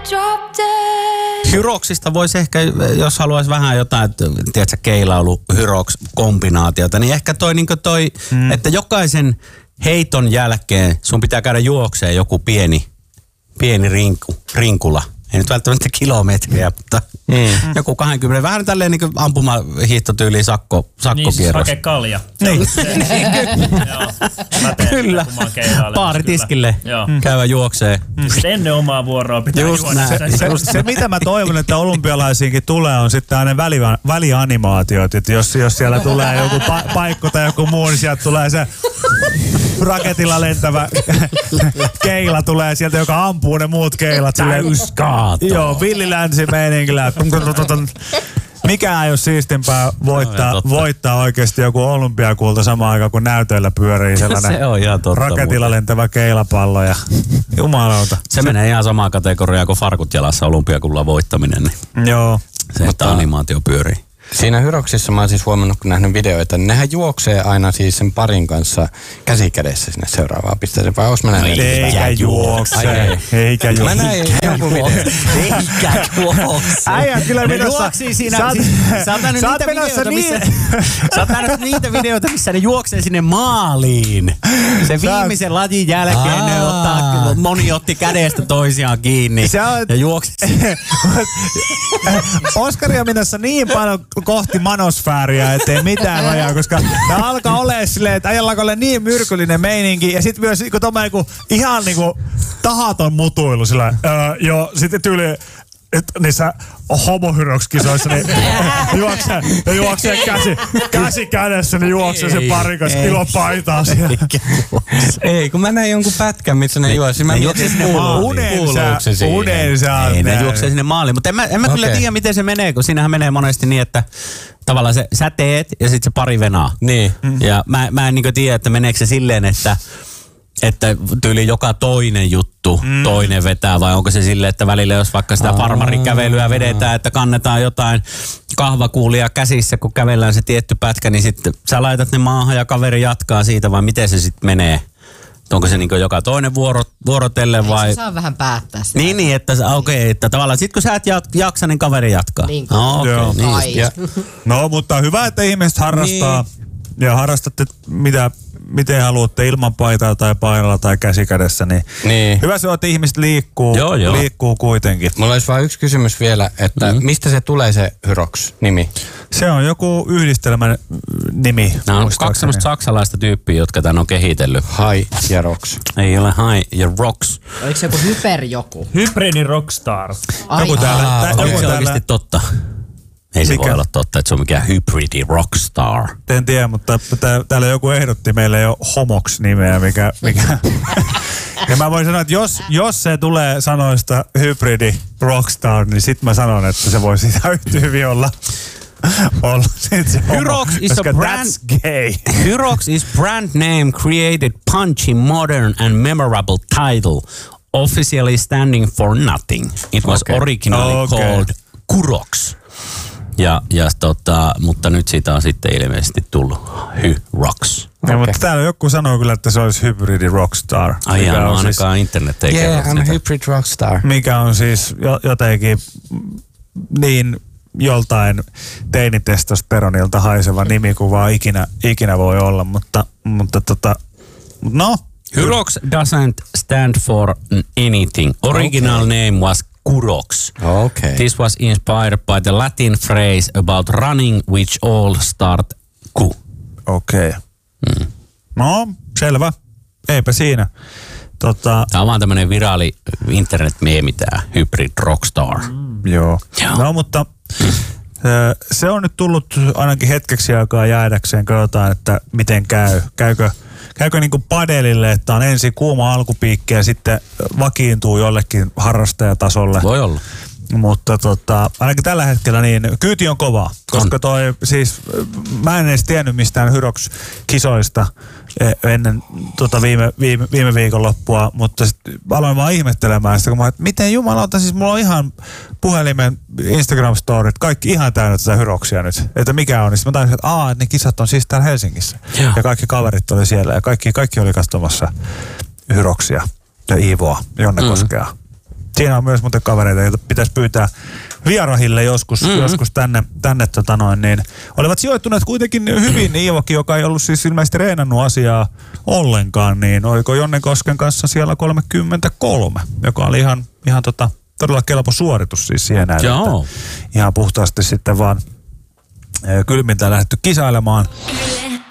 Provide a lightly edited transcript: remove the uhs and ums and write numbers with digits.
Hyroksista voisi ehkä, jos haluaisi vähän jotain, tiedätkö, keilaulu, hyroks kombinaatiota, niin ehkä toi, että jokaisen heiton jälkeen sun pitää käydä juokseen joku pieni rinkula. Ei nyt välttämättä kilometriä, mutta joku 20. Vähän tälleen niin kuin ampumahiihtotyyliin sakkokierros. Niin, siis kalja. Niin. Kyllä. Baaritiskille käydä juokseen. Ennen omaa vuoroa pitää juoda. Se mitä mä toivon, että olympialaisiinkin tulee, on sitten aina välianimaatiot. Että jos siellä tulee joku paikko tai joku muu, niin sieltä tulee se raketilla lentävä keila tulee sieltä, joka ampuu ne muut keilat. Joo, villilänsimeiningillä. Mikään ei ole siistimpää voittaa oikeasti joku olympiakulta samaan aikaan, kun näytöillä pyörii sellainen se on ihan totta, raketilla lentävä keilapallo ja jumalauta. Se menee ihan samaan kategoriaan kuin farkut jalassa olympiakullan voittaminen. Niin joo. Se, että animaatio pyörii. Siinä hyroksissa mä oon siis huomannut, kun nähnyt videoita, niin nehän juoksee aina siis sen parin kanssa käsikädessä sinne seuraavaan pisteeseen. Vai ois mä näin? Eikä juokse. Mä näin jonkun videon. Eikä juokse. Äijä kyllä menossa. Juoksii siinä. Sä oot nähnyt niitä videoita, missä ne juoksee sinne maaliin. Se viimeisen lajin jälkeen ne moni otti kädestä toisiaan kiinni ja juoksi. Oskari on menossa niin paljon kohti manosfääriä, ettei mitään rajaa, koska tää alkaa olemaan silleen, että äijällä alkaa olla niin myrkyllinen meininki ja sit myös ihan tahaton mutuilu sillä. Joo, sitten tyyli niissä homohyrokskisoissa niin juoksee käsi kädessä, niin juoksee sen parikas ilon paitaa siellä. Ei, kun mä näin jonkun pätkän, missä ne juoksi. Mä juoksee sinne maaliin. Unensa. Ei, ne juoksee sinne maaliin. Mutta en mä kyllä tiedä, miten se menee, kun siinähän menee monesti niin, että tavallaan sä teet ja sit se pari venaa. Niin. Ja mä en niinku tiedä, että meneekö se silleen, että tyyli joka toinen juttu toinen vetää, vai onko se silleen, että välillä jos vaikka sitä farmarikävelyä vedetään, että kannetaan jotain kahvakuulia käsissä, kun kävellään se tietty pätkä, niin sitten sä laitat ne maahan ja kaveri jatkaa siitä, vai miten se sitten menee? Onko se niinku joka toinen vuorotellen vai? Se saa vähän päättää sitä. Niin, että että tavallaan sit kun sä et jaksa, niin kaveri jatkaa. Niin, no, mutta hyvä, että ihmiset harrastaa ja harrastatte miten haluatte, ilman paitaa tai painalla tai käsikädessä, niin hyvä se on, että ihmiset liikkuu kuitenkin. Mulla olisi vain yksi kysymys vielä, että mistä se tulee se Hyrox-nimi? Se on joku yhdistelmän nimi. Nämä on kaksi semmoista saksalaista tyyppiä, jotka tämän on kehitellyt. Hai ja Rox. Ei ole Hai ja Rox. Oliko se joku Hyper joku? Hybridi Rockstar. Joku täällä. Onko se oikeasti totta? Ei se voi olla totta, että se on mikään hybridi rockstar. En tiedä, mutta täällä joku ehdotti meille jo Homox-nimeä, mikä ja mä voin sanoa, että jos se tulee sanoista hybridi rockstar, niin sit mä sanon, että se voi sitä yhtä hyvin olla Hyrox is a brand. Hyrox is brand name created punchy, modern and memorable title, officially standing for nothing. It was originally called Kurox. Mutta nyt siitä on sitten ilmeisesti tullut Hyrox. Ja, mutta täällä joku sanoo kyllä, että se olisi hybridi rockstar. Ai jaa, ainakaan internet ei kerro sitä. I'm a hybrid rockstar. Mikä on siis jotenkin niin joltain teinitestosteronilta haiseva nimi kuin vaan ikinä voi olla, mutta no. Hyrox doesn't stand for anything. Original name was Kurox. Okay. This was inspired by the Latin phrase about running which all start ku. Okei. No, selvä. Eipä siinä. Tämä on vaan tämmönen viraali internet-meemi tää Hybrid Rockstar. Joo. No, mutta se on nyt tullut ainakin hetkeksi aikaa jäädäkseen. Katsotaan, että miten käy. Käykö niin kuin padelille, että on ensin kuuma alkupiikki ja sitten vakiintuu jollekin harrastajatasolle. Voi olla. Mutta ainakin tällä hetkellä niin kyyti on kovaa, koska mä en edes tiennyt mistään Hyrox-kisoista ennen viime viikonloppua, mutta sitten aloin vaan ihmettelemään sitä, kun mä että miten jumalauta, siis mulla on ihan puhelimen Instagram-storit, kaikki ihan täynnä tätä Hyroxia nyt, että mikä on, niin sitten mä tajusin, että ne kisat on siis täällä Helsingissä. Joo. Ja kaikki kaverit oli siellä ja kaikki oli katsomassa Hyroxia ja Iivoa, Jonne Koskea. Siinä on myös muuten kavereita, joita pitäisi pyytää vierahille joskus tänne niin olivat sijoittuneet kuitenkin hyvin. Iivokin, joka ei ollut siis ilmeisesti treenannut asiaa ollenkaan, niin oliko Jonnekosken kanssa siellä 33, joka oli ihan todella kelpo suoritus siis siihen näin. Ihan puhtaasti sitten vaan kylmintään lähdetty kisailemaan.